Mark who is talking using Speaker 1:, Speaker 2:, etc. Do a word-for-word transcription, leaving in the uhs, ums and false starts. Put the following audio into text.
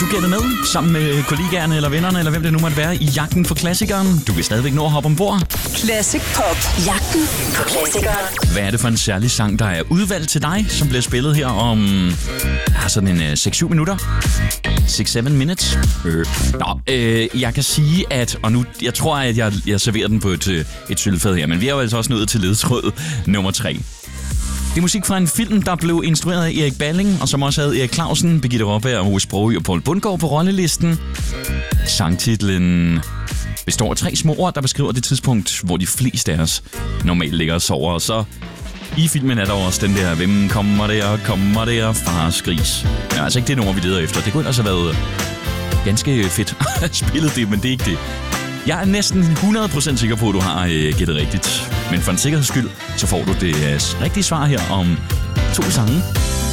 Speaker 1: du gætter med sammen med kollegaerne eller vennerne, eller hvem det nu måtte være, i jagten på klassikeren. Du kan stadigvæk nå at hoppe ombord.
Speaker 2: Classic Pop. Jagten på klassikeren.
Speaker 1: Hvad er det for en særlig sang, der er udvalgt til dig, som bliver spillet her om ja, sådan en uh, seks syv minutter? seks syv minutes. Øh. Nå, øh, jeg kan sige, at... Og nu, jeg tror, at jeg, jeg serverer den på et, et sølvfad her, men vi er jo altså også nået til ledtråd nummer tre. Det er musik fra en film, der blev instrueret af Erik Balling, og som også havde Erik Clausen, Birgitte Raaberg, Ove Sprogøe og Poul Bundgaard på rollelisten. Sangtitlen består af tre små ord, der beskriver det tidspunkt, hvor de fleste af os normalt ligger og sover. Og så i filmen er der også den der, hvem kommer der, kommer der, fars gris. Ja, altså ikke det nummer, vi leder efter. Det kunne ellers have været ganske fedt at spille det, men det er ikke det. Jeg er næsten hundrede procent sikker på, at du har øh, gættet rigtigt. Men for en sikkerheds skyld, så får du det øh, rigtige svar her om to sange.